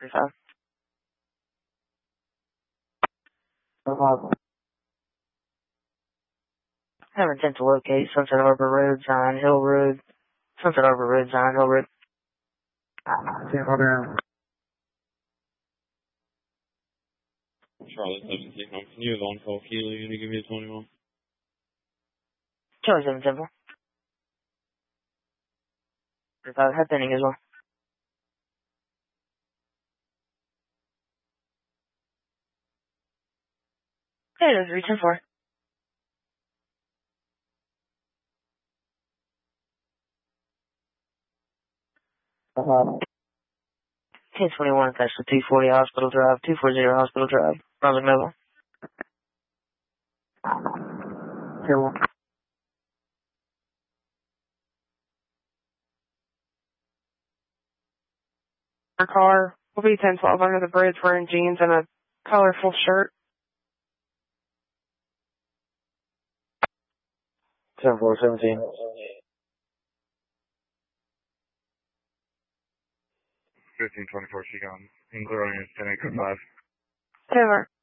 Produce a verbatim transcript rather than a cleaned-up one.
thirty-five. No problem. Have intent to locate Sunset Harbor Road, Zion Hill Road. Sunset Harbor Road, Zion Hill Road. ten four down. Charlotte seventeen, home. Can you have on call Keely? Can you give me a twenty-one? Charlie seven ten four. thirty-five, head pending as well. Okay, there's three ten four. Uh-huh. ten twenty-one, attached to two forty Hospital Drive, two forty Hospital Drive, Brunswick Nova. ten one. Our car will be ten twelve under the bridge wearing jeans and a colorful shirt. ten four seventeen. fifteen twenty-four, she gone. In clear on your ten eight five. Over.